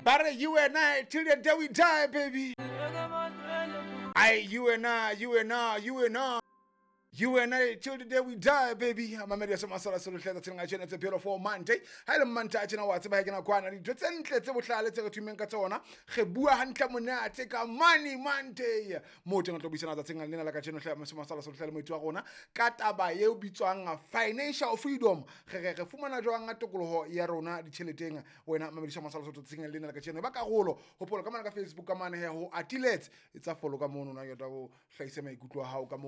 But you and I till the day we die, baby. You and I, you and I, you and I. You and I till the day we die, baby. I'm a media some sort of solution that's a beautiful Monday. Hello, Manta, you know what's about in a quantity. Let's to make a tona. Hebua Hantamuna, take our money, Monday. Motor to be another thing, and like a channel, some sort of social to Arona. Kataba, you be to financial freedom. Fumana Joanga Tokolo, Yarona, the Chiliting, when I'm some sort of thing, like a channel. Bacaholo, Hopola, come on Facebook, come on here, who Atilet. It's a follow, come on, I face a good how come.